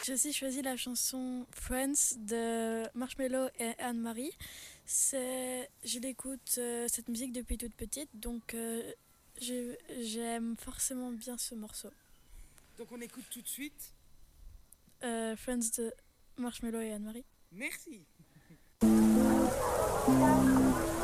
J'ai aussi choisi la chanson Friends de Marshmello et Anne-Marie. Je l'écoute cette musique depuis toute petite, donc j'aime forcément bien ce morceau. Donc on écoute tout de suite. Friends de Marshmello et Anne-Marie. Merci.